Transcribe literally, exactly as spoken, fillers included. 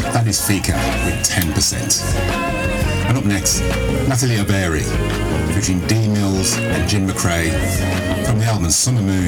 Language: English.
That is Fika with ten percent. And up next, Natalie O'Berry, featuring Dee Mills and Jim McRae from the album Summer Moon